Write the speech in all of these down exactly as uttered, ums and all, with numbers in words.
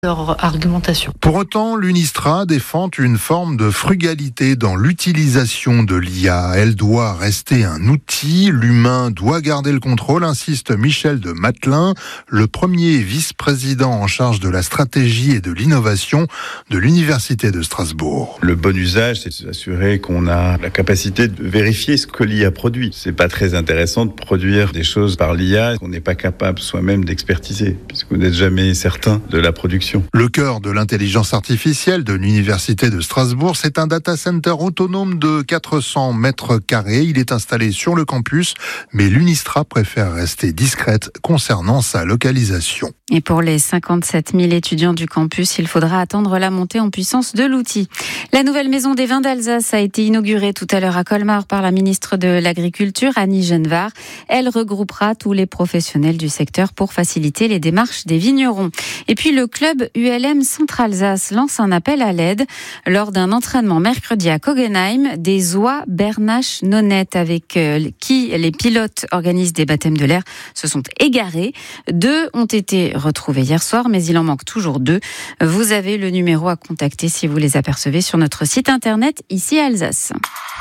leur argumentation. Pour autant, l'UNISTRA défend une forme de frugalité dans l'utilisation de l'I A. Elle doit rester un outil, l'humain doit garder le contrôle, insiste Michel de Matelin, le premier vice-président en charge de la stratégie et de l'innovation de l'Université de Strasbourg. Le bon usage, c'est de s'assurer qu'on a la capacité de vérifier ce que l'I A produit. C'est pas très intéressant de produire des choses par l'I A qu'on n'est pas capable soi-même d'expertiser, puisque vous n'êtes jamais certain de la production. Le cœur de l'intelligence artificielle de l'Université de Strasbourg, c'est un data center autonome de quatre cents mètres carrés. Il est installé sur le campus, mais l'UNISTRA préfère rester discrète concernant sa localisation. Et pour les cinquante-sept mille étudiants du campus, il faudra attendre la montée en puissance de l'outil. La nouvelle maison des vins d'Alsace a été inaugurée tout à l'heure à Colmar par la ministre de l'Agriculture, Annie Genevard. Elle regroupera tous les professionnels du secteur pour faciliter les démarches des vignerons. Et puis le club U L M Centre-Alsace lance un appel à l'aide lors d'un entraînement mercredi à Kogenheim. Des oies bernaches nonnettes avec qui les pilotes organisent des baptêmes de l'air se sont égarés. Deux ont été retrouvés hier soir, mais il en manque toujours deux. Vous avez le numéro à contacter si vous les apercevez sur notre site internet ici à Alsace.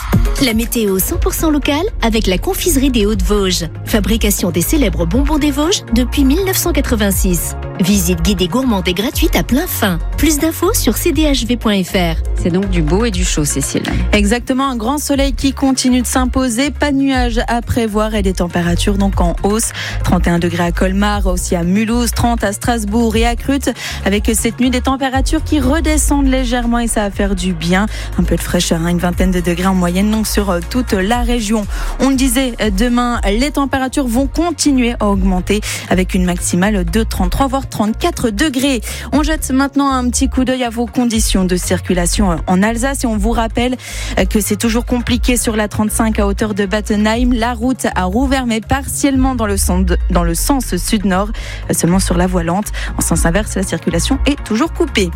La météo cent pour cent locale avec la confiserie des Hauts-de-Vosges. Fabrication des célèbres bonbons des Vosges depuis mille neuf cent quatre-vingt-six. Visite guidée gourmande et gratuite à plein fin. Plus d'infos sur c d h v point f r. C'est donc du beau et du chaud, Cécile. Exactement, un grand soleil qui continue de s'imposer. Pas de nuages à prévoir et des températures donc en hausse. trente et un degrés à Colmar, aussi à Mulhouse, trente à Strasbourg et à Krut. Avec cette nuit, des températures qui redescendent légèrement et ça va faire du bien. Un peu de fraîcheur, hein, une vingtaine de degrés en moyenne donc sur toute la région. On le disait, demain, les températures vont continuer à augmenter avec une maximale de trente-trois voire trente-quatre degrés. On jette maintenant un petit coup d'œil à vos conditions de circulation en Alsace et on vous rappelle que c'est toujours compliqué sur la trente-cinq à hauteur de Battenheim. La route a rouvert mais partiellement dans le sens, dans le sens sud-nord, seulement sur la voie lente. En sens inverse, la circulation est toujours coupée.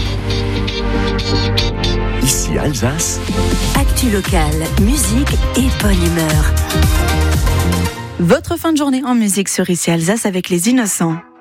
Ici Alsace. Actu locale, musique et bonne humeur. Votre fin de journée en musique sur Ici Alsace avec les Innocents.